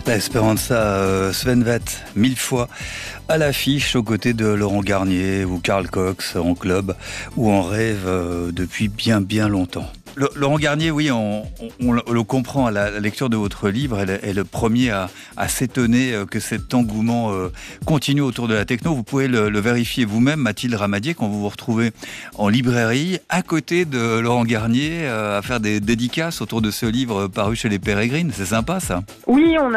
La Esperanza, Sven Väth, 1000 fois à l'affiche aux côtés de Laurent Garnier ou Carl Cox en club ou en rêve depuis bien longtemps. Laurent Garnier, oui, on le comprend à la lecture de votre livre, est le premier à s'étonner que cet engouement continue autour de la techno. Vous pouvez le vérifier vous-même, Mathilde Ramadier, quand vous vous retrouvez en librairie, à côté de Laurent Garnier, à faire des dédicaces autour de ce livre paru chez les Pérégrines. C'est sympa, ça. Oui, on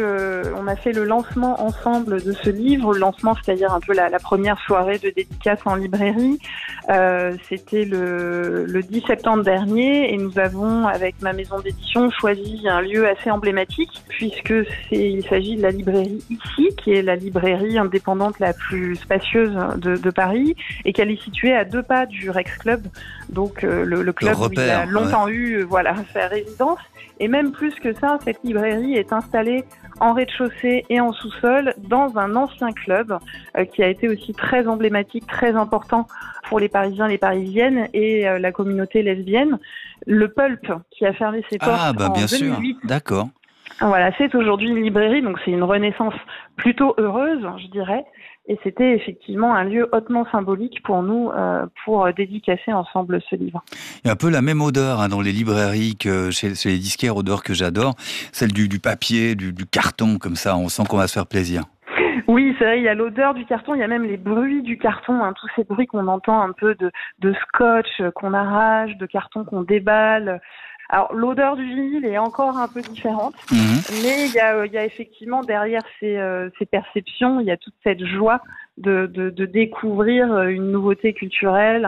a fait le lancement ensemble de ce livre. Le lancement, c'est-à-dire un peu la première soirée de dédicace en librairie. C'était le 10 septembre dernier. Et nous avons, avec ma maison d'édition, choisi un lieu assez emblématique, puisque il s'agit de la librairie Ici, qui est la librairie indépendante la plus spacieuse de Paris, et qu'elle est située à 2 pas du Rex Club, donc le club où il a longtemps eu sa résidence. Et même plus que ça, cette librairie est installée en rez-de-chaussée et en sous-sol dans un ancien club qui a été aussi très emblématique, très important pour les Parisiens, les Parisiennes et la communauté lesbienne. Le Pulp, qui a fermé ses portes en bien 2008. sûr. D'accord. Voilà, c'est aujourd'hui une librairie, donc c'est une renaissance plutôt heureuse, je dirais. Et c'était effectivement un lieu hautement symbolique pour nous, pour dédicacer ensemble ce livre. Il y a un peu la même odeur dans les librairies que chez les disquaires, odeur que j'adore, celle du papier, du carton, comme ça, on sent qu'on va se faire plaisir. Oui, c'est vrai, il y a l'odeur du carton, il y a même les bruits du carton, tous ces bruits qu'on entend un peu de scotch qu'on arrache, de carton qu'on déballe. Alors, l'odeur du vinyle est encore un peu différente, mais il y a effectivement derrière ces perceptions, il y a toute cette joie de découvrir une nouveauté culturelle,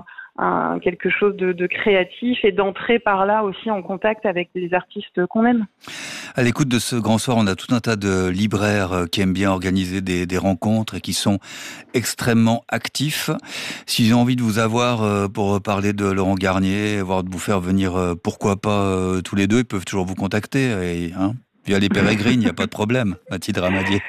quelque chose de créatif et d'entrer par là aussi en contact avec des artistes qu'on aime. À l'écoute de ce grand soir, on a tout un tas de libraires qui aiment bien organiser des rencontres et qui sont extrêmement actifs. S'ils ont envie de vous avoir pour parler de Laurent Garnier, voire de vous faire venir, pourquoi pas tous les deux, ils peuvent toujours vous contacter. Via les Pérégrines, il n'y a pas de problème, Mathilde Ramadier.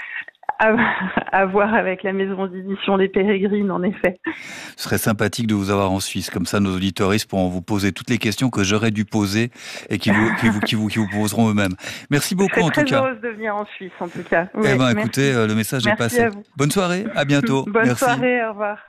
À voir avec la maison d'édition Les Pérégrines, en effet. Ce serait sympathique de vous avoir en Suisse, comme ça nos auditeuristes pourront vous poser toutes les questions que j'aurais dû poser et qui vous poseront eux-mêmes. Merci beaucoup en tout cas. Je serais très heureuse de venir en Suisse en tout cas. Oui, écoutez, le message est passé. À vous. Bonne soirée, à bientôt. Bonne soirée, au revoir.